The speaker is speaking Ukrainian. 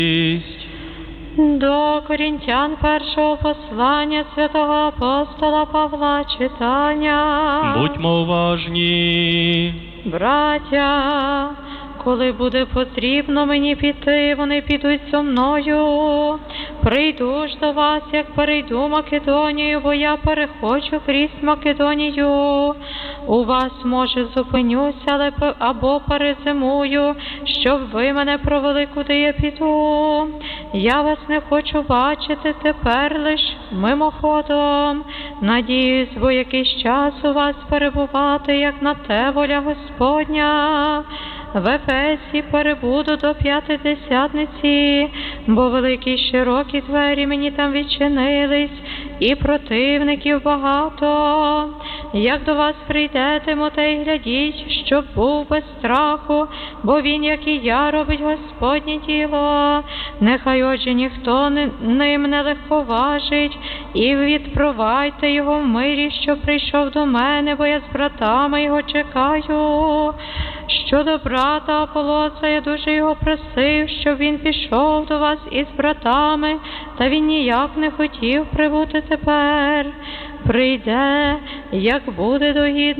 До Корінтян першого послання святого апостола Павла читання. Будьмо уважні. Браття, коли буде потрібно мені піти, вони підуть зо мною. Прийду ж до вас, як перейду Македонію, бо я переходжу крізь Македонію. У вас, може, зупинюся, або перезимую, щоб ви мене провели, куди я піду. Я вас не хочу бачити тепер лиш мимоходом. Надіюсь, бо якийсь час у вас перебувати, як на те воля Господня. В Ефесі перебуду до П'ятидесятниці, бо великі й широкі двері мені там відчинились, і противників багато. Як до вас прийдетиму, та й глядіть, щоб був без страху, бо він, як і я, робить Господнє діло. Нехай отже ніхто ним не легковажить, і відпровадьте його в мирі, що прийшов до мене, бо я з братами його чекаю. Щодо брата Аполоса, я дуже його просив, щоб він пішов до вас із братами, та він ніяк не хотів прибути тепер. Прийде, як буде догідно